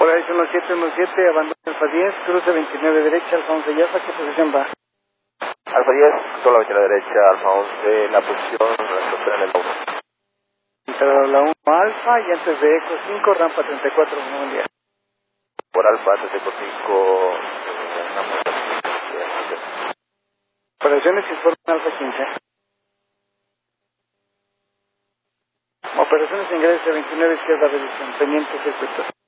ahí son los 717, abandona Alfa 10, cruce 29 derecha, Alfa 11 Yafa, ¿qué posición va? Alfa 10, solamente a la derecha, Alfa 11, la posición, retrocede en el 1. Entrada la 1 Alfa y antes de Eco 5, rampa 34, buen día. Por Alfa, Teco 5, Operaciones informe Alfa 15. Operaciones ingreso 29 izquierda revisión, pendiente circuito.